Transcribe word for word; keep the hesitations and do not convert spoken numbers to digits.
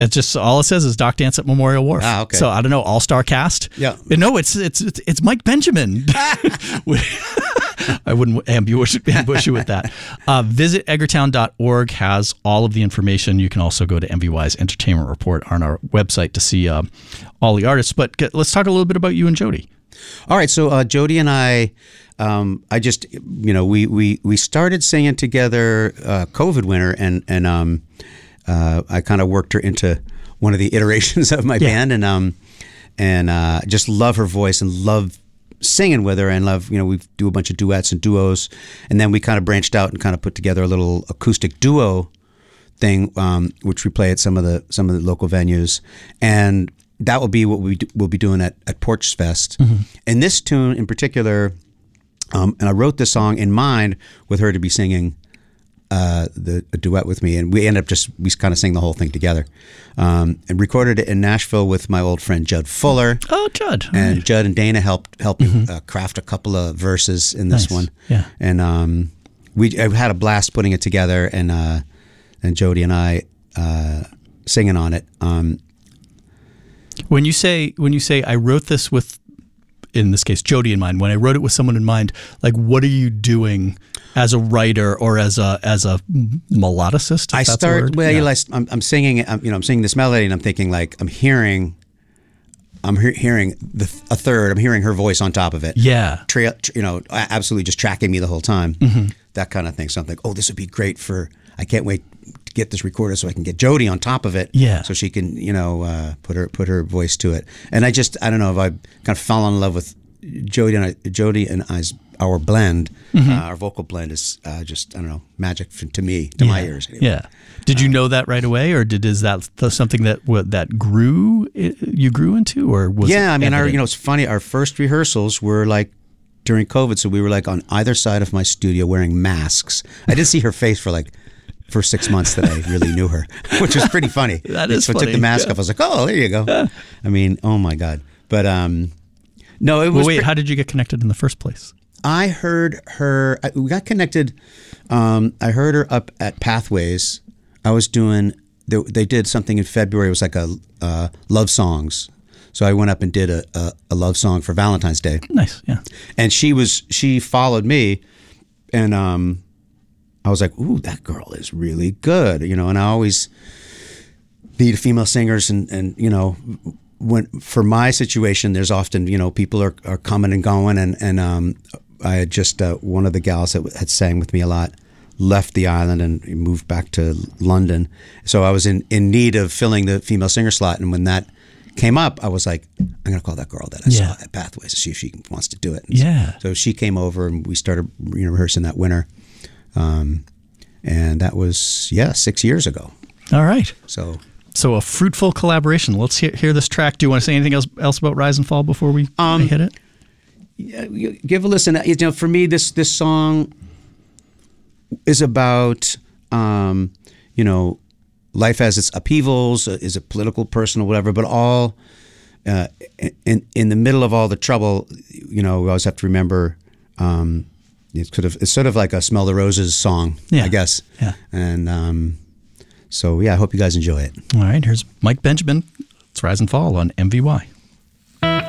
It's just all it says is Doc Dance at Memorial Wharf. Ah, okay. So I don't know, all star cast. Yeah. No, it's it's it's, it's Mike Benjamin. I wouldn't ambush, ambush you with that. Uh, visit Edgartown dot org has all of the information. You can also go to M V Y's Entertainment Report on our website to see uh, all the artists. But get, let's talk a little bit about you and Jody. All right, so uh, Jody and I, um, I just, you know, we we, we started singing together uh, COVID winter, and and um, uh, I kind of worked her into one of the iterations of my Yeah. band, and um, and uh, just love her voice and love singing with her, and love, you know, we do a bunch of duets and duos, and then we kind of branched out and kind of put together a little acoustic duo thing, um, which we play at some of the some of the local venues, and that will be what we do, we'll be doing at, at Porch Fest. Mm-hmm. And this tune in particular, um, and I wrote this song in mind with her to be singing uh, the a duet with me, and we ended up just, we kind of sang the whole thing together. Um, and recorded it in Nashville with my old friend Judd Fuller. Oh, Judd. All And right. Judd and Dana helped helped Mm-hmm. me uh, craft a couple of verses in this Nice. one. Yeah. And um, we I had a blast putting it together, and uh, and Jody and I uh, singing on it. Um, When you say when you say I wrote this with, in this case, Jody in mind, when I wrote it with someone in mind, like what are you doing as a writer or as a as a melodicist? if I that's a start word? well. Yeah. Like, I'm, I'm singing. I'm, you know, I'm singing this melody, and I'm thinking like I'm hearing, I'm he- hearing the a third. I'm hearing her voice on top of it. Yeah. Tra- tr- you know, a- absolutely just tracking me the whole time. Mm-hmm. That kind of thing. So I'm like, oh, this would be great for. I can't wait to get this recorded so I can get Jody on top of it. Yeah. So she can, you know, uh, put her put her voice to it. And I just, I don't know if I kind of fell in love with Jody and I, Jody and I's our blend. Mm-hmm. Uh, our vocal blend is uh, just, I don't know, magic f- to me, to my Yeah. ears. Anyway. Yeah. Did you know that right away, or did is that th- something that what, that grew you grew into, or was Yeah, it I mean, our evident? you know, it's funny. Our first rehearsals were like during COVID, so we were like on either side of my studio wearing masks. I didn't see her face for like for six months that I really knew her, which was pretty funny. That is so I funny, took the mask yeah. off. I was like, oh, there you go. I mean, oh my god. But um, no, it was. Well, wait, pre- how did you get connected in the first place? I heard her. I, we got connected. Um, I heard her up at Pathways. I was doing. They, they did something in February. It was like a uh, love songs. So I went up and did a, a, a love song for Valentine's Day. Nice, yeah. And she was she followed me, and um, I was like, "Ooh, that girl is really good," you know. And I always need female singers, and and you know, when for my situation, there's often you know people are, are coming and going, and and um, I had just uh, one of the gals that had sang with me a lot left the island and moved back to London, so I was in in need of filling the female singer slot, and when that came up, I was like, I'm going to call that girl that I Yeah. saw at Pathways to see if she wants to do it. And Yeah. So, so she came over and we started you know, rehearsing that winter. Um, and that was, yeah, six years ago. All right. So, So a fruitful collaboration. Let's hear, hear this track. Do you want to say anything else else about Rise and Fall before we, Um, we hit it? yeah, you- give a listen. You know, for me, this, this song is about, um, you know, life has its upheavals, uh, is it political, personal, whatever, but all uh, in in the middle of all the trouble, you know, we always have to remember um, it's sort of it's sort of like a Smell the Roses song, Yeah. I guess. Yeah. And um, so, yeah, I hope you guys enjoy it. All right. Here's Mike Benjamin. It's Rise and Fall on M V Y.